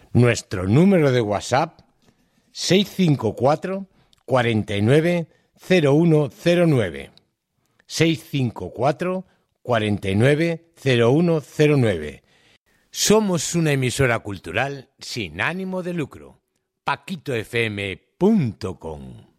Nuestro número de WhatsApp 654 49 0109. 654 49 0109. Somos una emisora cultural sin ánimo de lucro. paquitofm.com